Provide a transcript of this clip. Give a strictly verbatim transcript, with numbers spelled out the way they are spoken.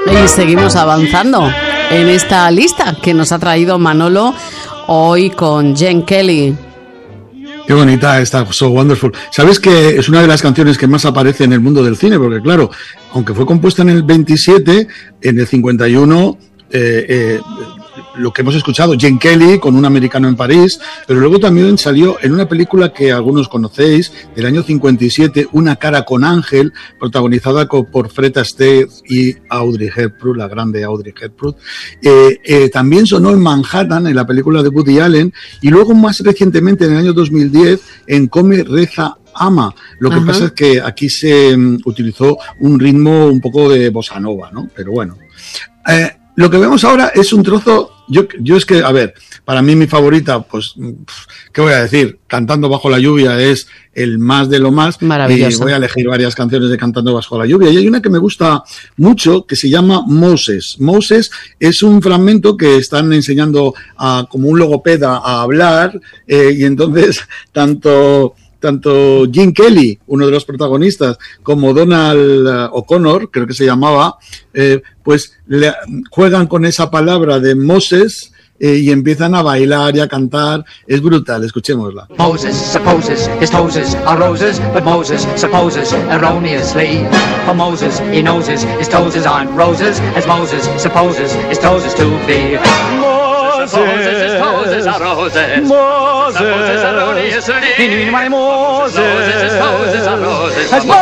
Y seguimos avanzando en esta lista que nos ha traído Manolo hoy con Gene Kelly. Qué bonita está, So Wonderful. ¿Sabes que es una de las canciones que más aparece en el mundo del cine? Porque claro, aunque fue compuesta en el veintisiete, en el cincuenta y uno... Eh, eh, lo que hemos escuchado, Gene Kelly con Un americano en París, pero luego también salió en una película que algunos conocéis, del año cincuenta y siete, Una cara con ángel, protagonizada por Fred Astaire y Audrey Hepburn, la grande Audrey Hepburn. Eh, eh, también sonó en Manhattan, en la película de Woody Allen, y luego más recientemente, en el año dos mil diez, en Come, Reza, Ama. Lo que Ajá. pasa es que aquí se um, utilizó un ritmo un poco de bossa nova, ¿no? Pero bueno. Eh, Lo que vemos ahora es un trozo, yo, yo es que, a ver, para mí mi favorita, pues, ¿qué voy a decir? Cantando bajo la lluvia es el más de lo más. Maravilloso. Y voy a elegir varias canciones de Cantando bajo la lluvia. Y hay una que me gusta mucho que se llama Moses. Moses es un fragmento que están enseñando a, como un logopeda a hablar, eh, y entonces tanto... Tanto Gene Kelly, uno de los protagonistas, como Donald O'Connor, creo que se llamaba, eh, pues le, juegan con esa palabra de Moses eh, y empiezan a bailar y a cantar. Es brutal, escuchémosla. Moses supposes his toes are roses, but Moses supposes erroneously. For Moses, he knows his, his toes aren't roses, as Moses supposes his toes to be. Moses supposes his toes are roses. Moses supposes erroneously. Moses supposes his toes are roses.